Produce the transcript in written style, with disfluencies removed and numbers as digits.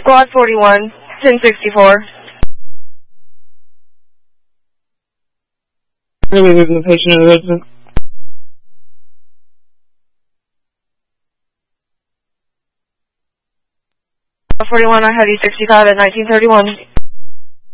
Squad 41, 1064. Really leaving the patient in the resident. 41, I have you 65 at 1931.